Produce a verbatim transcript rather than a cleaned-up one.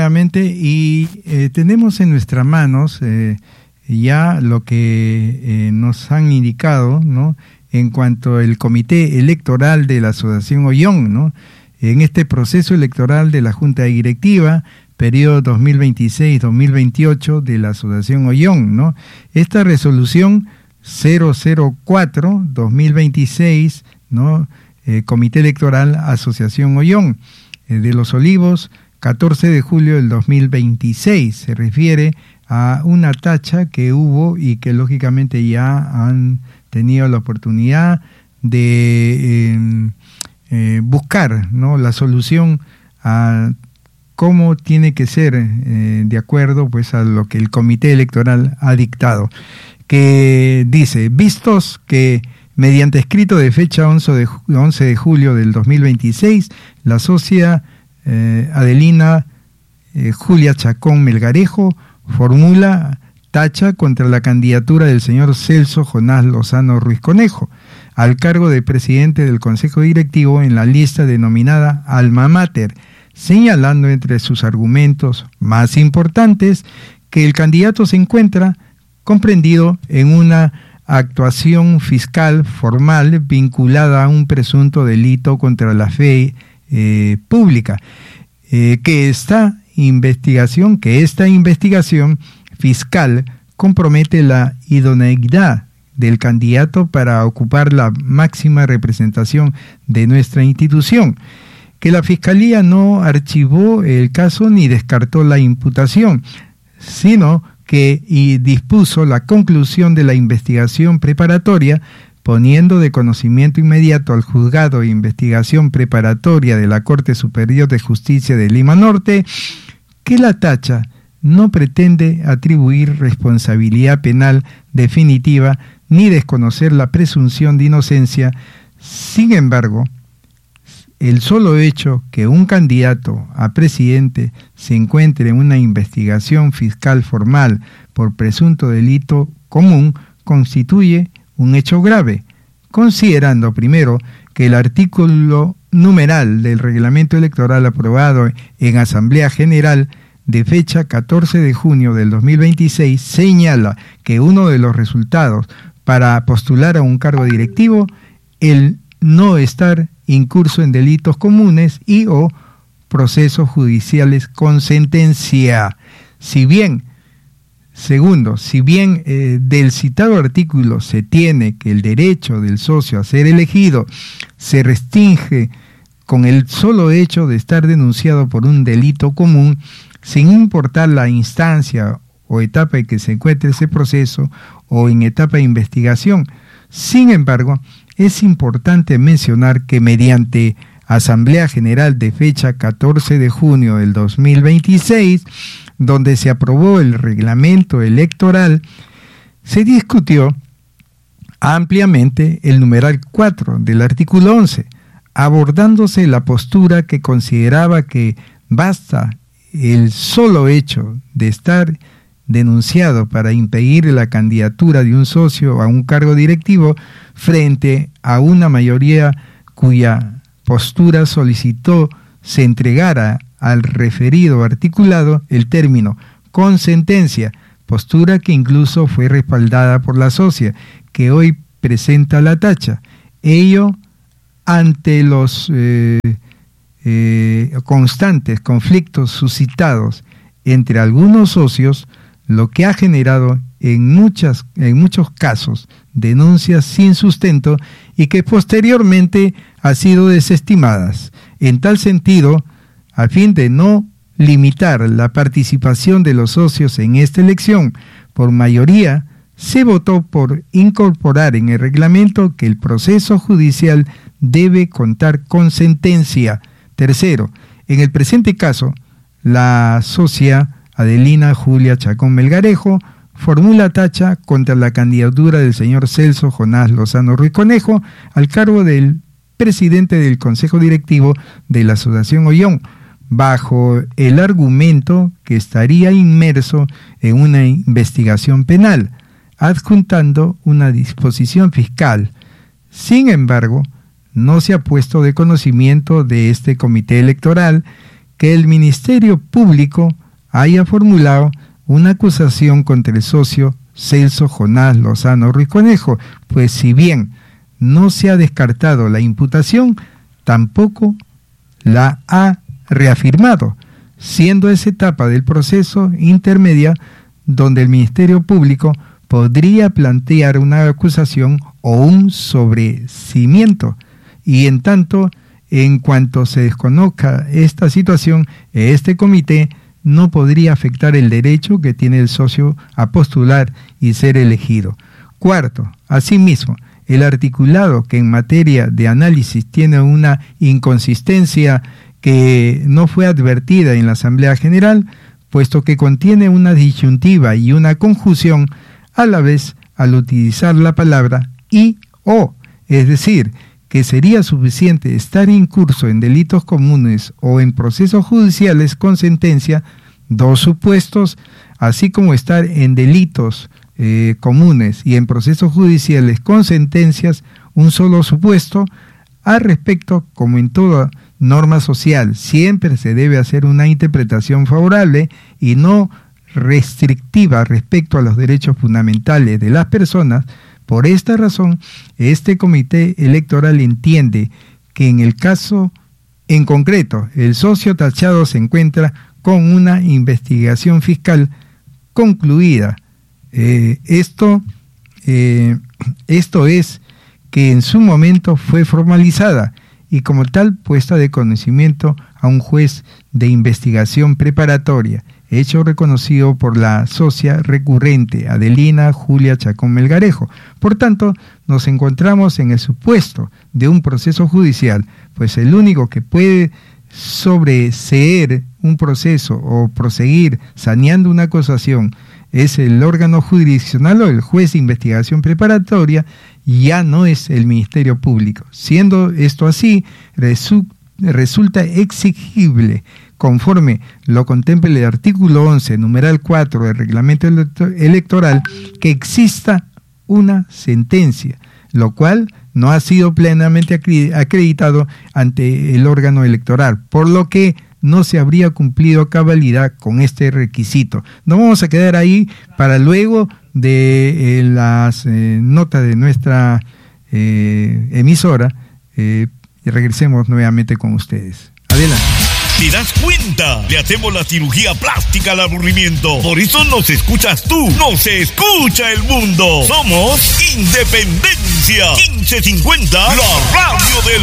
Y eh, tenemos en nuestras manos eh, ya lo que eh, nos han indicado, ¿no?, en cuanto al comité electoral de la Asociación Ollón, ¿no?, en este proceso electoral de la Junta Directiva, periodo dos mil veintiséis dos mil veintiocho de la Asociación Ollón, ¿no? Esta resolución cero cero cuatro dos mil veintiséis, ¿no?, eh, Comité Electoral Asociación Ollón, eh, de Los Olivos, catorce de julio del dos mil veintiséis, se refiere a una tacha que hubo y que lógicamente ya han tenido la oportunidad de eh, eh, buscar, ¿no?, la solución a cómo tiene que ser eh, de acuerdo pues a lo que el Comité Electoral ha dictado, que dice: vistos que mediante escrito de fecha once de julio del dos mil veintiséis, la socia Eh, Adelina eh, Julia Chacón Melgarejo formula tacha contra la candidatura del señor Celso Jonás Lozano Ruiz Conejo al cargo de presidente del Consejo Directivo en la lista denominada Alma Mater, señalando entre sus argumentos más importantes que el candidato se encuentra comprendido en una actuación fiscal formal vinculada a un presunto delito contra la fe Eh, pública, eh, que esta investigación, que esta investigación fiscal compromete la idoneidad del candidato para ocupar la máxima representación de nuestra institución, que la Fiscalía no archivó el caso ni descartó la imputación, sino que y dispuso la conclusión de la investigación preparatoria, poniendo de conocimiento inmediato al Juzgado de Investigación Preparatoria de la Corte Superior de Justicia de Lima Norte que la tacha no pretende atribuir responsabilidad penal definitiva ni desconocer la presunción de inocencia. Sin embargo, el solo hecho que un candidato a presidente se encuentre en una investigación fiscal formal por presunto delito común constituye un hecho grave, considerando primero que el artículo numeral del reglamento electoral aprobado en Asamblea General de fecha catorce de junio del dos mil veintiséis señala que uno de los resultados para postular a un cargo directivo el no estar incurso en delitos comunes y o procesos judiciales con sentencia. Si bien Segundo, si bien eh, del citado artículo se tiene que el derecho del socio a ser elegido se restringe con el solo hecho de estar denunciado por un delito común, sin importar la instancia o etapa en que se encuentre ese proceso o en etapa de investigación. Sin embargo, es importante mencionar que mediante Asamblea General de fecha catorce de junio del dos mil veintiséis, donde se aprobó el reglamento electoral, se discutió ampliamente el numeral cuatro del artículo once, abordándose la postura que consideraba que basta el solo hecho de estar denunciado para impedir la candidatura de un socio a un cargo directivo frente a una mayoría cuya postura solicitó se entregara al referido articulado el término con sentencia, postura que incluso fue respaldada por la socia, que hoy presenta la tacha. Ello ante los eh, eh, constantes conflictos suscitados entre algunos socios, lo que ha generado en, muchas, en muchos casos denuncias sin sustento y que posteriormente han sido desestimadas. En tal sentido, a fin de no limitar la participación de los socios en esta elección por mayoría, se votó por incorporar en el reglamento que el proceso judicial debe contar con sentencia. Tercero, en el presente caso, la socia Adelina Julia Chacón Melgarejo formula tacha contra la candidatura del señor Celso Jonás Lozano Ruiz Conejo al cargo del presidente del Consejo Directivo de la Asociación Ollón, bajo el argumento que estaría inmerso en una investigación penal, adjuntando una disposición fiscal. Sin embargo, no se ha puesto de conocimiento de este comité electoral que el Ministerio Público haya formulado una acusación contra el socio Celso Jonás Lozano Ruiz Conejo, pues si bien no se ha descartado la imputación, tampoco la ha reafirmado, siendo esa etapa del proceso intermedia donde el Ministerio Público podría plantear una acusación o un sobreseimiento, y en tanto, en cuanto se desconozca esta situación, este comité no podría afectar el derecho que tiene el socio a postular y ser elegido. Cuarto, asimismo, el articulado que en materia de análisis tiene una inconsistencia que no fue advertida en la Asamblea General, puesto que contiene una disyuntiva y una conjunción a la vez al utilizar la palabra y o, es decir, que sería suficiente estar incurso en delitos comunes o en procesos judiciales con sentencia, dos supuestos, así como estar en delitos eh, comunes y en procesos judiciales con sentencias, un solo supuesto. Al respecto, como en toda norma social, siempre se debe hacer una interpretación favorable y no restrictiva respecto a los derechos fundamentales de las personas. Por esta razón, este comité electoral entiende que en el caso en concreto, el socio tachado se encuentra con una investigación fiscal concluida. Eh, esto, eh, esto es que en su momento fue formalizada y como tal puesta de conocimiento a un juez de investigación preparatoria, hecho reconocido por la socia recurrente Adelina Julia Chacón Melgarejo. Por tanto, nos encontramos en el supuesto de un proceso judicial, pues el único que puede sobreseer un proceso o proseguir saneando una acusación es el órgano jurisdiccional o el juez de investigación preparatoria, ya no es el Ministerio Público. Siendo esto así, resu- resulta exigible, conforme lo contempla el artículo once, numeral cuatro del reglamento electoral, que exista una sentencia, lo cual no ha sido plenamente acreditado ante el órgano electoral, por lo que no se habría cumplido cabalidad con este requisito. Nos vamos a quedar ahí para luego de eh, las eh, notas de nuestra eh, emisora eh, y regresemos nuevamente con ustedes. Adelante. ¿Te das cuenta? Le hacemos la cirugía plástica al aburrimiento. Por eso nos escuchas tú, nos escucha el mundo. Somos Independencia quince cincuenta, la radio del